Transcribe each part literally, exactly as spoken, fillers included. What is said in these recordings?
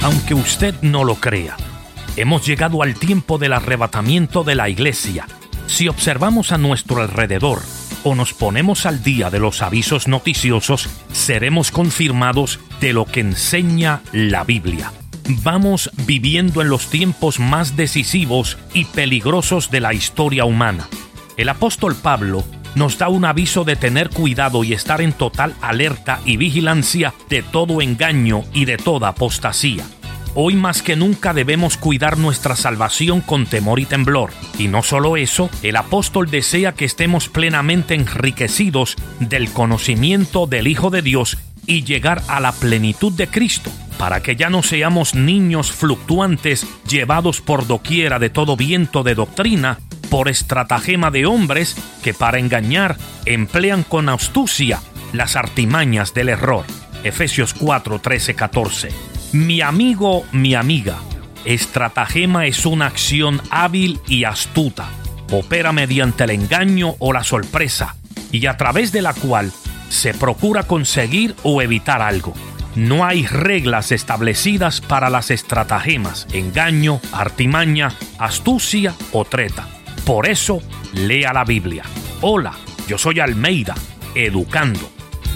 Aunque usted no lo crea, hemos llegado al tiempo del arrebatamiento de la iglesia. Si observamos a nuestro alrededor o nos ponemos al día de los avisos noticiosos, seremos confirmados de lo que enseña la Biblia. Vamos viviendo en los tiempos más decisivos y peligrosos de la historia humana. El apóstol Pablo nos da un aviso de tener cuidado y estar en total alerta y vigilancia de todo engaño y de toda apostasía. Hoy más que nunca debemos cuidar nuestra salvación con temor y temblor. Y no solo eso, el apóstol desea que estemos plenamente enriquecidos del conocimiento del Hijo de Dios y llegar a la plenitud de Cristo, para que ya no seamos niños fluctuantes llevados por doquiera de todo viento de doctrina, por estratagema de hombres que para engañar emplean con astucia las artimañas del error. Efesios cuatro, trece, catorce. Mi amigo, mi amiga, estratagema es una acción hábil y astuta. Opera mediante el engaño o la sorpresa, y a través de la cual se procura conseguir o evitar algo. No hay reglas establecidas para las estratagemas, engaño, artimaña, astucia o treta. Por eso, lea la Biblia. Hola, yo soy Almeida, educando.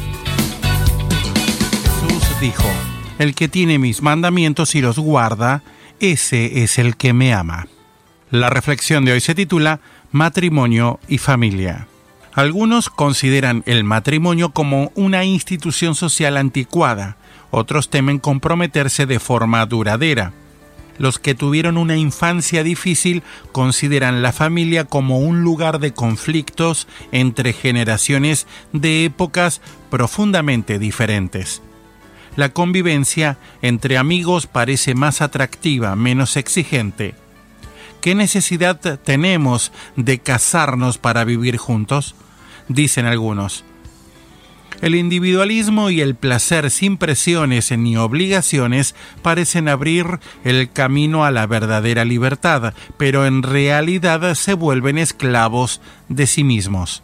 Jesús dijo: el que tiene mis mandamientos y los guarda, ese es el que me ama. La reflexión de hoy se titula Matrimonio y familia. Algunos consideran el matrimonio como una institución social anticuada, otros temen comprometerse de forma duradera. Los que tuvieron una infancia difícil consideran la familia como un lugar de conflictos entre generaciones de épocas profundamente diferentes. La convivencia entre amigos parece más atractiva, menos exigente. ¿Qué necesidad tenemos de casarnos para vivir juntos?, dicen algunos. El individualismo y el placer sin presiones ni obligaciones parecen abrir el camino a la verdadera libertad, pero en realidad se vuelven esclavos de sí mismos.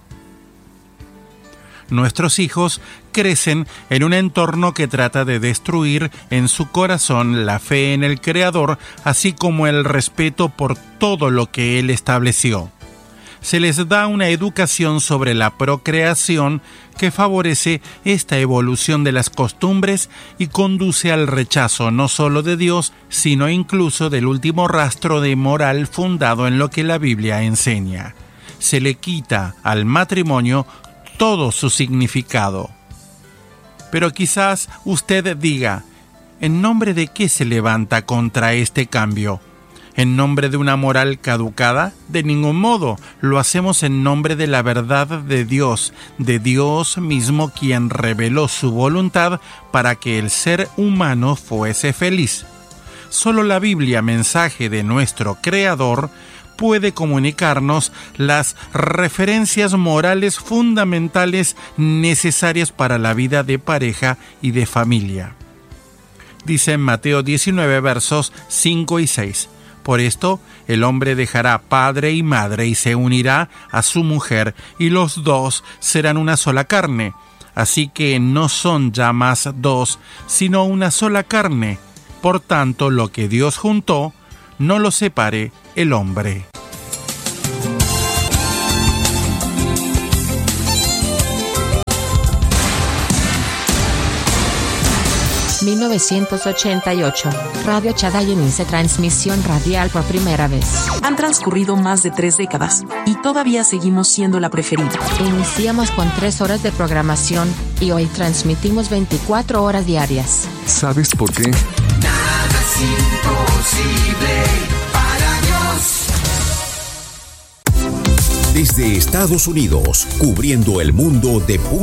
Nuestros hijos crecen en un entorno que trata de destruir en su corazón la fe en el Creador, así como el respeto por todo lo que Él estableció. Se les da una educación sobre la procreación que favorece esta evolución de las costumbres y conduce al rechazo no solo de Dios, sino incluso del último rastro de moral fundado en lo que la Biblia enseña. Se le quita al matrimonio todo su significado. Pero quizás usted diga: ¿en nombre de qué se levanta contra este cambio? ¿En nombre de una moral caducada? De ningún modo. Lo hacemos en nombre de la verdad de Dios, de Dios mismo, quien reveló su voluntad para que el ser humano fuese feliz. Solo la Biblia, mensaje de nuestro Creador, puede comunicarnos las referencias morales fundamentales necesarias para la vida de pareja y de familia. Dice en Mateo diecinueve, versos cinco y seis. Por esto, el hombre dejará padre y madre y se unirá a su mujer, y los dos serán una sola carne. Así que no son ya más dos, sino una sola carne. Por tanto, lo que Dios juntó, no lo separe el hombre. mil novecientos ochenta y ocho. Radio Chaday inicia transmisión radial por primera vez. Han transcurrido más de tres décadas y todavía seguimos siendo la preferida. Iniciamos con tres horas de programación y hoy transmitimos veinticuatro horas diarias. ¿Sabes por qué? Nada es imposible para Dios. Desde Estados Unidos, cubriendo el mundo de punta